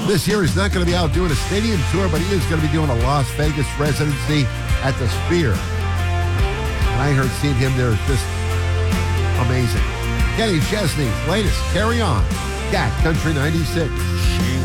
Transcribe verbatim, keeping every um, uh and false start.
This year he's not going to be out doing a stadium tour, but he is going to be doing a Las Vegas residency at the Sphere. And I heard seeing him there is just amazing. Kenny Chesney's latest, Carry On, Cat Country ninety-six. She